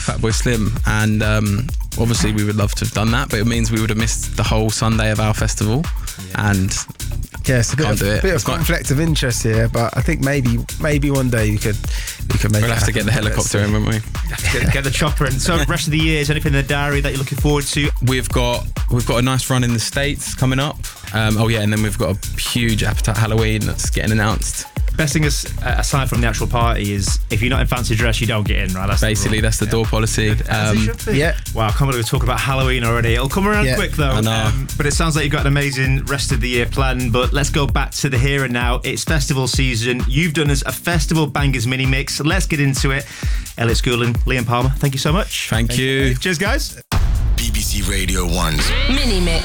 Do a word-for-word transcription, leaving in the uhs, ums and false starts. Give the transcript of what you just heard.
Fatboy Slim, and um, obviously we would love to have done that, but it means we would have missed the whole Sunday of our festival, yeah. and yeah, it's a bit, of, it. bit of conflict of interest here, but I think maybe maybe one day we could we could make we'll it have to get the helicopter in, won't we? get, get the chopper in. So rest of the year, is anything in the diary that you're looking forward to? We've got we've got a nice run in the States coming up. Um, oh yeah, and then we've got a huge Appetite Halloween that's getting announced. Best thing is, uh, aside from the actual party, is if you're not in fancy dress, you don't get in, right? That's basically the that's the yeah. door policy. Um, yeah. Wow, I can't believe we talk about Halloween already. It'll come around yeah. quick though. I know. Um, but it sounds like you've got an amazing rest of the year plan. But let's go back to the here and now. It's festival season. You've done us a festival bangers mini mix. Let's get into it. Elliot Schoolen, Liam Palmer, thank you so much. Thank, thank you. you. Cheers, guys. B B C Radio one's Mini Mix.